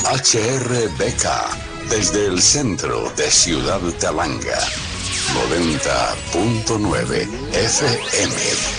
HRBK, desde el centro de Ciudad Talanga, 90.9 FM.